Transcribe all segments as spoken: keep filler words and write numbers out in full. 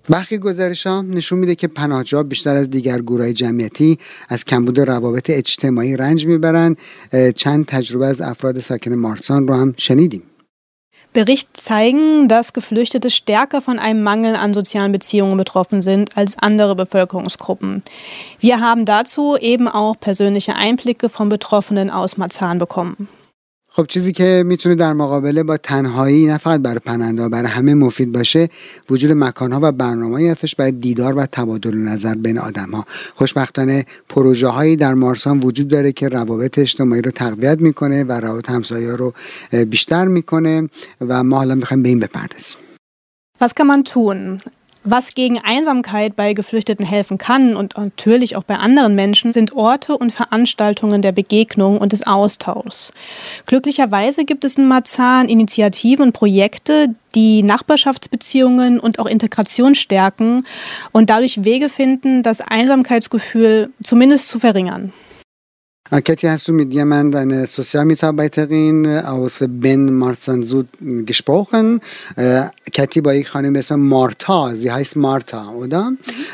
برخی گزارش‌ها نشون میده که پناهجوها بیشتر از دیگر گروه‌های جمعیتی از کمبود روابط اجتماعی رنج میبرن. چند تجربه از افراد ساکن مارسان رو هم شنیدیم. Berichte zeigen, dass Geflüchtete stärker von einem Mangel an sozialen Beziehungen betroffen sind als andere Bevölkerungsgruppen. Wir haben dazu eben auch persönliche Einblicke von Betroffenen aus Marzahn bekommen. خب چیزی که میتونه در مقابله با تنهایی نه فقط برای پناهنده‌ها برای همه مفید باشه وجود مکان‌ها و برنامه‌ای هستش برای دیدار و تبادل نظر بین آدم‌ها. خوشبختانه پروژه‌هایی در مارسان وجود داره که روابط اجتماعی رو تقویت میکنه و روابط همسایه‌ها رو بیشتر میکنه و ما حالا می‌خوایم به این بپردازیم. Was kann man tun? Was gegen Einsamkeit bei Geflüchteten helfen kann und natürlich auch bei anderen Menschen, sind Orte und Veranstaltungen der Begegnung und des Austauschs. Glücklicherweise gibt es in Marzahn Initiativen und Projekte, die Nachbarschaftsbeziehungen und auch Integration stärken und dadurch Wege finden, das Einsamkeitsgefühl zumindest zu verringern. Kathi, hast du mit jemandem, einer Sozialmitarbeiterin aus Ben Marzahn-Süd gesprochen? Kathi با یک خانم به اسم مارتا، sie heißt مارتا، oder?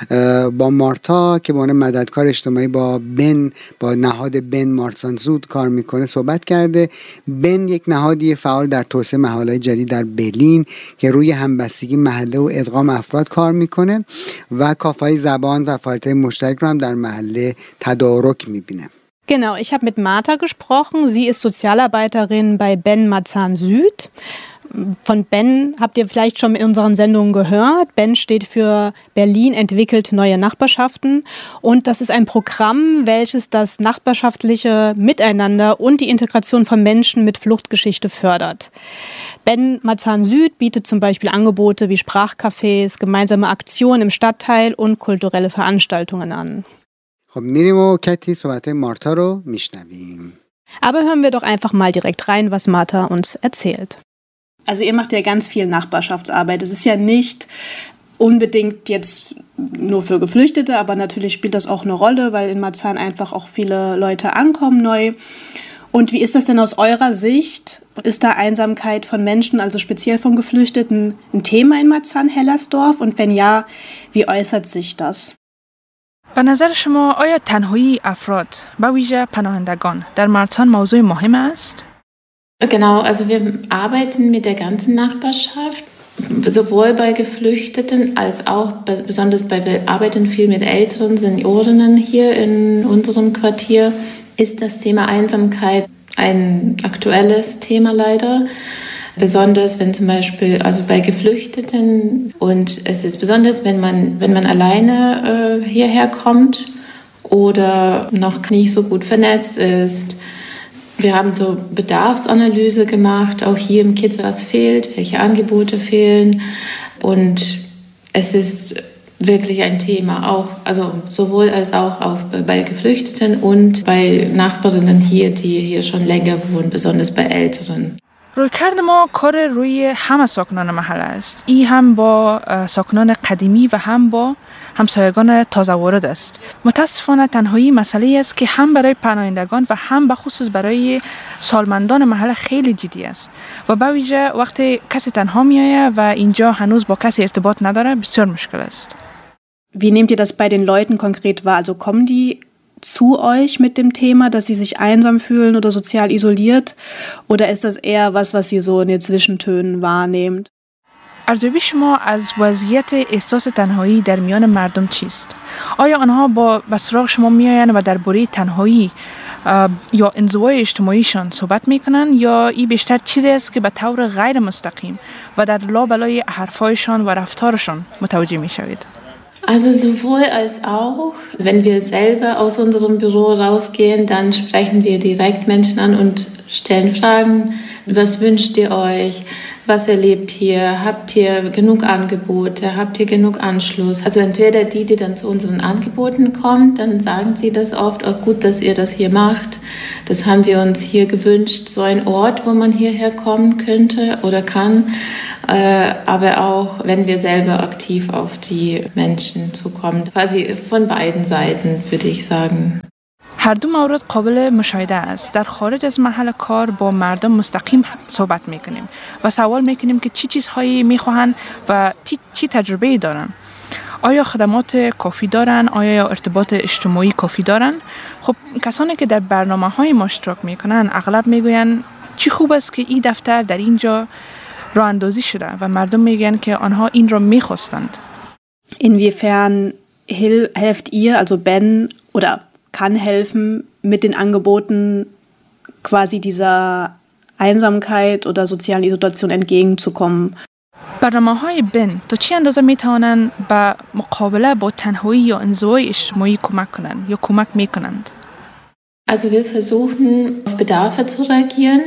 با مارتا که به عنوان مددکار اجتماعی با بن با نهاد بن مارسان-زود کار میکنه صحبت کرده. بن یک نهادی فعال در توسعه محله‌های جدید در برلین که روی همبستگی محله و ادغام افراد کار میکنه و کافه‌های زبان و فعالیت‌های مشترک رو هم در محله تدارک میبینه. Genau, ich habe mit Martha gesprochen. Sie ist Sozialarbeiterin bei Ben Marzahn Süd. Von Ben habt ihr vielleicht schon in unseren Sendungen gehört. Ben steht für Berlin entwickelt neue Nachbarschaften. Und das ist ein Programm, welches das nachbarschaftliche Miteinander und die Integration von Menschen mit Fluchtgeschichte fördert. Ben Marzahn Süd bietet zum Beispiel Angebote wie Sprachcafés, gemeinsame Aktionen im Stadtteil und kulturelle Veranstaltungen an. خب میریم و کتی صحبت مارتا رو میشنویم. Aber hören wir doch einfach mal direkt rein, was Martha uns erzählt. Also ihr macht ja ganz viel Nachbarschaftsarbeit. Es ist ja nicht unbedingt jetzt nur für Geflüchtete, aber natürlich spielt das auch eine Rolle, weil in Marzahn einfach auch viele Leute ankommen neu. Und wie ist das denn aus eurer Sicht? Ist da Einsamkeit von Menschen, also speziell von Geflüchteten, ein Thema in Marzahn-Hellersdorf? Und wenn ja, wie äußert sich das? به نظر شما آیا تنهایی افراد به ویژه پناهندگان در مارسان موضوع مهم است؟ Genau, also wir arbeiten mit der ganzen Nachbarschaft, sowohl bei Geflüchteten als auch besonders bei, wir arbeiten viel mit älteren Seniorinnen hier in unserem Quartier, ist das Thema Einsamkeit ein aktuelles Thema leider. Besonders wenn zum Beispiel, also bei Geflüchteten, und es ist besonders, wenn man, wenn man alleine äh, hierher kommt oder noch nicht so gut vernetzt ist. Wir haben so Bedarfsanalyse gemacht, auch hier im Kiez, was fehlt, welche Angebote fehlen. Und es ist wirklich ein Thema, auch, also sowohl als auch, auch bei Geflüchteten und bei Nachbarinnen hier, die hier schon länger wohnen, besonders bei Älteren. رویکرد ما کار روی همه ساکنان محله است. این هم با ساکنان قدیمی و هم با همسایگان تازه وارد است. متاسفانه تنهایی مسئله است که هم برای پناهندگان و هم به خصوص برای سالمندان محله خیلی جدی است و به ویژه وقتی کسی تنها میآید و اینجا هنوز با کسی ارتباط نداره بسیار مشکل است. Wie nehmt ihr das bei den Leuten konkret wahr? Also kommen die zu euch mit dem Thema, dass sie sich einsam fühlen oder sozial isoliert? Oder ist das eher was, was ihr so in den Zwischentönen wahrnehmt? ارزیابی شما از وضعیت احساس تنهایی در میان مردم چیست؟ آیا آنها با به سراغ شما میآیند و درباره تنهایی یا انزوای اجتماعیشان صحبت میکنن یا این بیشتر چیزی است که به طور غیر مستقیم و در لابلای حرفایشان و رفتارشان متوجه میشوید؟ Also sowohl als auch, wenn wir selber aus unserem Büro rausgehen, dann sprechen wir direkt Menschen an und stellen Fragen. Was wünscht ihr euch? Was erlebt ihr? Habt ihr genug Angebote? Habt ihr genug Anschluss? Also entweder die, die dann zu unseren Angeboten kommen, dann sagen sie das oft, auch gut, dass ihr das hier macht. Das haben wir uns hier gewünscht, so ein Ort, wo man hierher kommen könnte oder kann. Äh, aber auch, wenn wir selber aktiv auf die Menschen zukommen. Quasi von beiden Seiten, würde ich sagen. هر دو مورد قابل مشاهده است. در خارج از محل کار با مردم مستقیم صحبت میکنیم و سوال میکنیم که چی چیزهایی میخواهند و چی تجربه دارن. آیا خدمات کافی دارن؟ آیا ارتباط اجتماعی کافی دارن؟ خب کسانی که در برنامه‌های ما اشتراک میکنن اغلب میگوین چی خوب است که این دفتر در اینجا راه اندازی شده و مردم میگن که آنها این را میخواستند. Inwiefern hil- helft ihr, also Ben, oder kann helfen mit den Angeboten quasi dieser Einsamkeit oder sozialen Isolation entgegenzukommen? برنامه‌های بن تا چی اندازه میتوانند به مقابله با تنهایی یا انزوای اجتماعی کمک کنند یا کمک میکنند؟ Also wir versuchen auf Bedarfe zu reagieren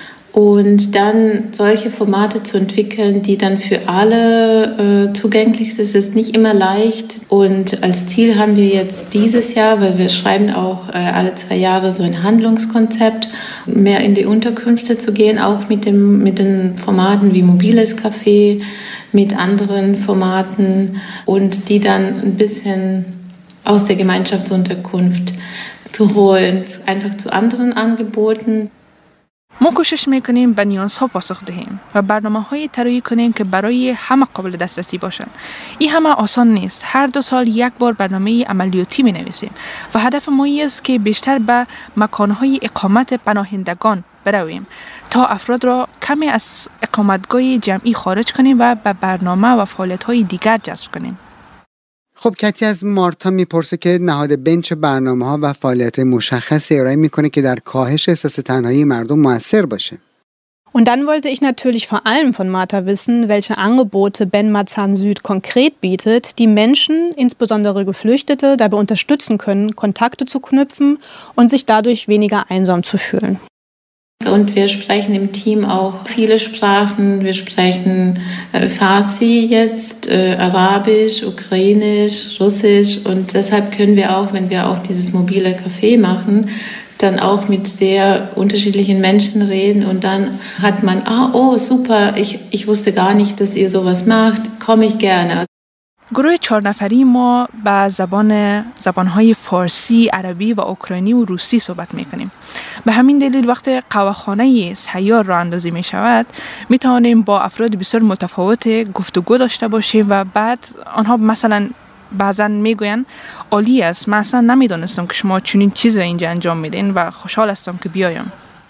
und dann solche Formate zu entwickeln, die dann für alle äh, zugänglich sind. Es ist nicht immer leicht und als Ziel haben wir jetzt dieses Jahr, weil wir schreiben auch äh, alle zwei Jahre so ein Handlungskonzept, mehr in die Unterkünfte zu gehen, auch mit, dem, mit den Formaten wie mobiles Café, mit anderen Formaten und die dann ein bisschen aus der Gemeinschaftsunterkunft zu holen, einfach zu anderen Angeboten. ما کوشش میکنیم به نیازها پاسخ دهیم و برنامه‌های طراحی کنیم که برای همه قابل دسترسی باشند. این همه آسان نیست. هر دو سال یک بار برنامه عملیاتی می‌نویسیم و هدف ما است که بیشتر به مکان‌های اقامت پناهندگان برویم تا افراد را کمی از اقامتگاه جمعی خارج کنیم و به برنامه و فعالیت‌های دیگر جذب کنیم. خب کتی از مارتا میپرسه که نهاد بن چه برنامه‌ها و فعالیت مشخصی ارائه میکنه که در کاهش احساس تنهایی مردم موثر باشه. Und dann wollte ich natürlich vor allem von Martha wissen, welche Angebote Ben Marzahn Süd konkret bietet, die Menschen, insbesondere Geflüchtete, dabei unterstützen können, Kontakte zu knüpfen und sich dadurch weniger einsam zu fühlen. Und wir sprechen im Team auch viele Sprachen. Wir sprechen äh, Farsi jetzt, äh, Arabisch, Ukrainisch, Russisch. Und deshalb können wir auch, wenn wir auch dieses mobile Café machen, dann auch mit sehr unterschiedlichen Menschen reden. Und dann hat man, ah, oh, super, ich, ich wusste gar nicht, dass ihr sowas macht, komme ich gerne. گروه چهار نفری ما به زبان زبانهای فارسی، عربی و اوکراینی و روسی صحبت میکنیم. به همین دلیل وقتی قهوه‌خانه سیار راه اندازی می شود می توانیم با افراد بسیار متفاوت گفتگو داشته باشیم و بعد آنها مثلا بعضا میگوین عالی است، من اصلا نمیدانستم که شما چنین چیز را اینجا انجام میدین و خوشحال هستم که بیایم.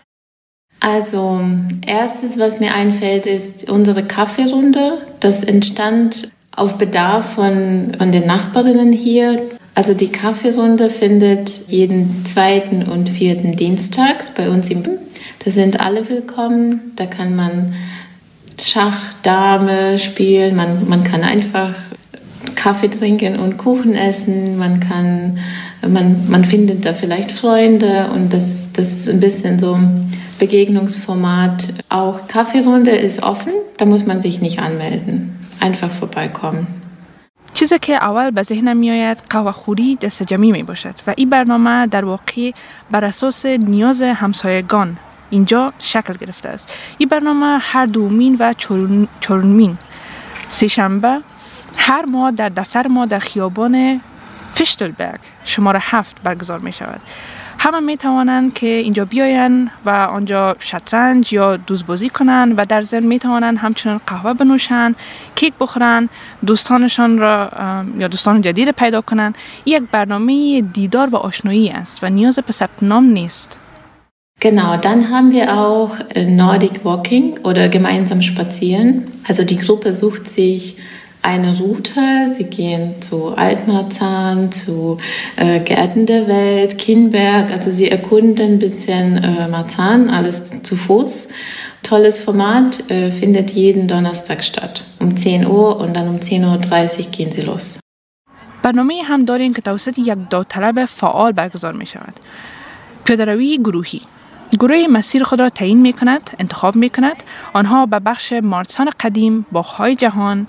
Also erstes, was mir einfällt, ist unsere Kaffeerunde. Das entstand auf Bedarf von, von den Nachbarinnen hier. Also die Kaffeerunde findet jeden zweiten und vierten Dienstags bei uns im. Da sind alle willkommen. Da kann man Schach, Dame spielen. Man, man kann einfach Kaffee trinken und Kuchen essen. Man kann, man, man findet da vielleicht Freunde und das, das ist ein bisschen so ein Begegnungsformat. Auch Kaffeerunde ist offen. Da muss man sich nicht anmelden. einfach vorbeikommen. چیزی که اول به ذهنم میآید قهوه خوری دست جمعی می باشد و این برنامه در واقع بر اساس نیاز همسایگان اینجا شکل گرفته است. این برنامه هر دومین و چهارمین سه شنبه هر ماه در دفتر ما در خیابان فیشتلبرگ شماره هفت برگزار می شود. همه می توانند که اینجا بیاین و آنجا شطرنج یا دوزبازی کنند و در ضمن می توانند همچنین قهوه بنوشند، کیک بخورند، دوستانشان را یا دوستان جدید پیدا کنند. یک برنامه دیدار و آشنایی است و نیاز به ثبت نام نیست. Genau, dann haben wir auch Nordic Walking oder gemeinsam spazieren. Also die Gruppe sucht sich eine Route. Sie gehen zu Altmarzahn, zu äh, Gärten der Welt, Kienberg. Also sie erkunden ein bisschen äh, Marzahn, alles zu Fuß. Tolles Format, äh, findet jeden Donnerstag statt. Um zehn Uhr und dann um zehn Uhr dreißig gehen sie los. برنامه هم داریم که توسط یک داوطلب فعال برگزار می شود. پیاده‌روی گروهی. گروه مسیر خود را تعیین می کند، انتخاب می کند. آنها به بخش مارسان قدیم، باغ‌های جهان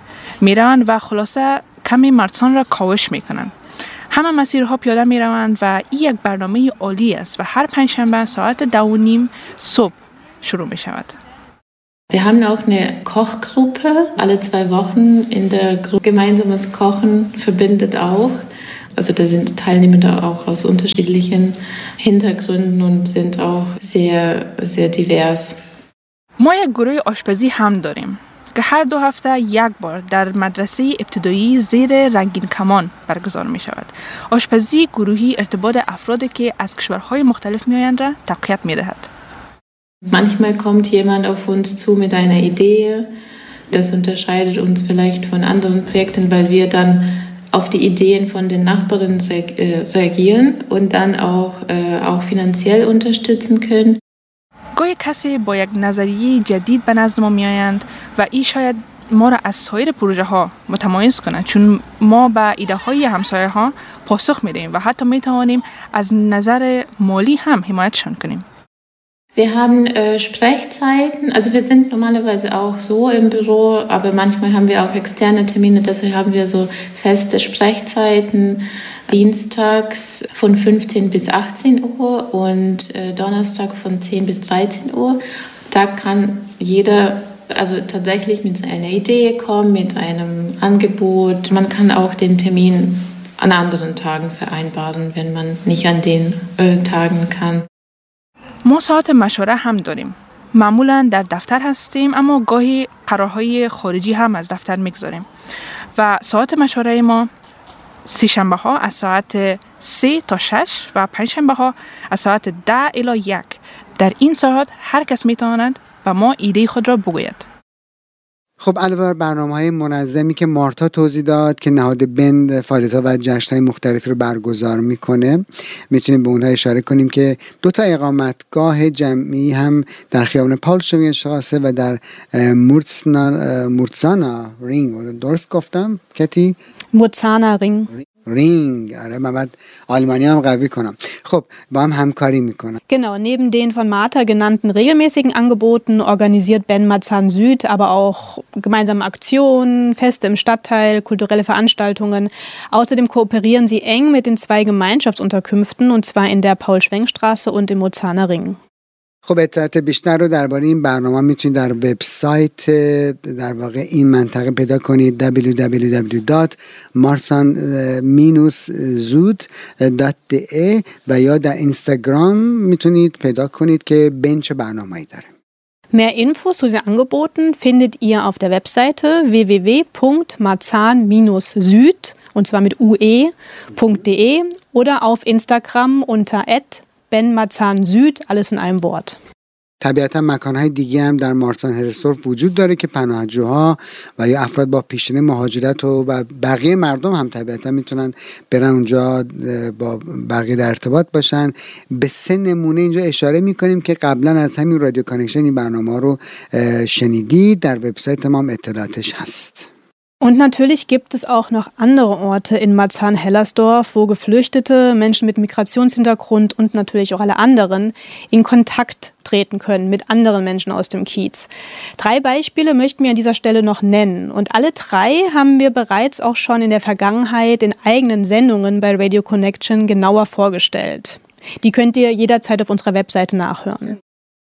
می روند و خلاصه کمی مارسان را کاوش می کنند. همه مسیرها پیاده می روند و این یک برنامه عالی است و هر پنجشنبه ساعت دو و نیم صبح شروع می شود. Wir haben auch eine Kochgruppe, alle zwei Wochen in der Gruppe. Gemeinsames Kochen verbindet auch. Also da sind Teilnehmer auch aus unterschiedlichen Hintergründen und sind auch sehr, sehr divers. ما یک گروه آشپزی هم داریم که هر دو هفته یک بار در مدرسه ابتدایی زیر رنگین کمان برگزار می شود. آشپزی گروهی ارتباط افرادی که از کشورهای مختلف می آیند را تقویت می دهد. Manchmal kommt jemand auf uns zu mit einer Idee. Das unterscheidet uns vielleicht von anderen Projekten, weil wir dann auf die Ideen von den Nachbarinnen reagieren und dann auch, äh, auch finanziell unterstützen können. گاهی کسی با یک نظریه جدید به نزد ما می آیند و این شاید ما را از سایر پروژه ها متمایز کنند، چون ما به ایده های همسایه ها پاسخ می دهیم و حتی می توانیم از نظر مالی هم حمایتشان کنیم. Wir haben äh, Sprechzeiten, also wir sind normalerweise auch so im Büro, aber manchmal haben wir auch externe Termine, deshalb haben wir so feste Sprechzeiten, dienstags von fünfzehn bis achtzehn Uhr und äh, Donnerstag von zehn bis dreizehn Uhr. Da kann jeder also tatsächlich mit einer Idee kommen, mit einem Angebot. Man kann auch den Termin an anderen Tagen vereinbaren, wenn man nicht an den äh, Tagen kann. ما ساعت مشوره هم داریم. معمولاً در دفتر هستیم اما گاهی قرارهای خارجی هم از دفتر میگذاریم. و ساعت مشوره ما سه شنبه ها از ساعت سه تا شش و پنج شنبه ها از ساعت ده الی یک. در این ساعت هر کس میتواند و ما ایده خود را بگوید. خب علاوه بر برنامه‌های منظمی که مارتا توضیح داد که نهاد بن فعالیت‌ها و جشن‌های مختلفی رو برگزار میکنه، میتونیم به اونها اشاره کنیم که دو تا اقامتگاه جمعی هم در خیابان پاول شوینگشتراسه و در مورتزانا مورتزانا رینگ، درست گفتم کتی؟ مورتزانا رینگ رینگ، آره من بعد آلمانی هم قوی کنم. خب با هم همکاری میکنن. Genau, neben den von Marta genannten regelmäßigen Angeboten organisiert Ben Marzahn Süd aber auch gemeinsame Aktionen, Feste im Stadtteil, kulturelle Veranstaltungen. Außerdem kooperieren sie eng mit den zwei Gemeinschaftsunterkünften und zwar in der Paul-Schwenk-Straße und im Murtzahner Ring. خب اطلاعات بیشتر رو درباره این برنامه میتونید در وبسایت در واقع این منطقه پیدا کنید دبلیو دبلیو دبلیو دات مارسان زود دات دی ای و یا در اینستاگرام میتونید پیدا کنید که بن چه برنامه‌ای داره. Mehr Infos zu den Angeboten findet ihr auf der Webseite w w w punkt marzahn süd und zwar mit ue.de oder auf Instagram unter at Ben Marzahn Süd, alles in einem Wort. طبیعتا مکانهای دیگه هم در مارسان هرسدورف وجود داره که پناهجوها و یا افراد با پیشینه مهاجرت و, و بقیه مردم هم طبیعتا میتونن برن اونجا با بقیه در ارتباط باشن. به سه نمونه اینجا اشاره میکنیم که قبلا از همین رادیو کانکشن این برنامه رو شنیدید، در وبسایت ما هم اطلاعاتش هست. Und natürlich gibt es auch noch andere Orte in Marzahn-Hellersdorf, wo Geflüchtete, Menschen mit Migrationshintergrund und natürlich auch alle anderen in Kontakt treten können mit anderen Menschen aus dem Kiez. Drei Beispiele möchten wir an dieser Stelle noch nennen. Und alle drei haben wir bereits auch schon in der Vergangenheit in eigenen Sendungen bei Radio Connection genauer vorgestellt. Die könnt ihr jederzeit auf unserer Webseite nachhören.